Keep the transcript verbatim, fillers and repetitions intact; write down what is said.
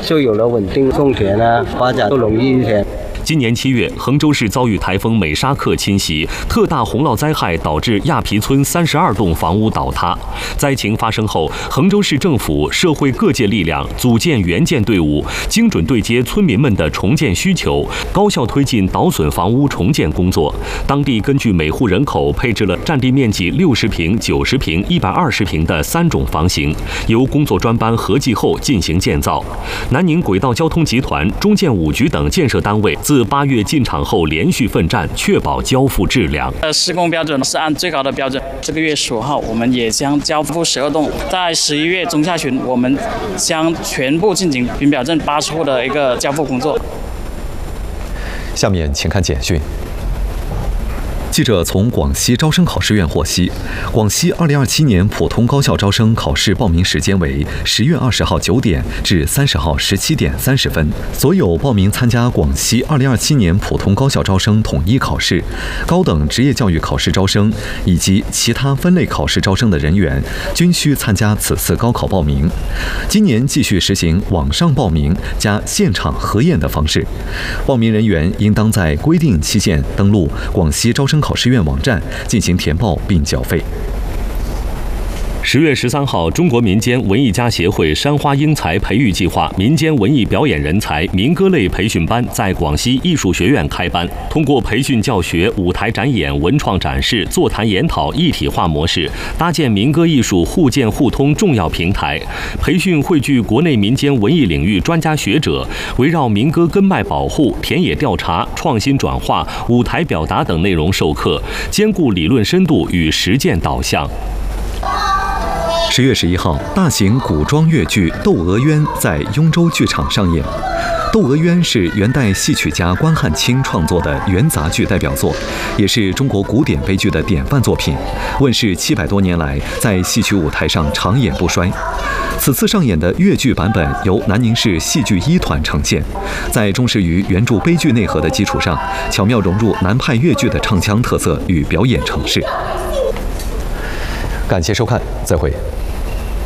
就有了稳定种田啊，发展都容易一些。 今年七月，衡州市遭遇台风美沙克侵袭，特大洪涝灾害导致亚皮村三十二栋房屋倒塌。灾情发生后，衡州市政府、社会各界力量组建援建队伍，精准对接村民们的重建需求，高效推进倒损房屋重建工作。当地根据每户人口配置了占地面积六十平、九十平、一百二十平的三种房型，由工作专班合计后进行建造。南宁轨道交通集团、中建五局等建设单位自八月进场后连续奋战，确保交付质量。 呃，施工标准是按最高的标准。这个月十五号，我们也将交付十二栋，在十一月中下旬，我们将全部进行云表镇八十户的一个交付工作。 下面请看简讯。记者从广西招生考试院获悉，广西二零二七年普通高校招生考试报名时间为十月二十号九点至三十号十七点三十分。所有报名参加广西二零二七年普通高校招生统一考试、高等职业教育考试招生以及其他分类考试招生的人员，均需参加此次高考报名。今年继续实行网上报名加现场核验的方式，报名人员应当在规定期限登录广西招生考试院网站进行填报并缴费。 十月十三号，中国民间文艺家协会山花英才培育计划民间文艺表演人才民歌类培训班在广西艺术学院开班。通过培训教学、舞台展演、文创展示、座谈研讨一体化模式，搭建民歌艺术互鉴互通重要平台。培训汇聚国内民间文艺领域专家学者，围绕民歌根脉保护、田野调查、创新转化、舞台表达等内容授课，兼顾理论深度与实践导向。 十月十一号，大型古装越剧《窦娥冤》在雍州剧场上演。《窦娥冤》是元代戏曲家关汉卿创作的元杂剧代表作，也是中国古典悲剧的典范作品。问世七百多年来，在戏曲舞台上长演不衰。此次上演的越剧版本由南宁市戏剧一团呈现，在忠实于原著悲剧内核的基础上，巧妙融入南派越剧的唱腔特色与表演程式。感谢收看，再会。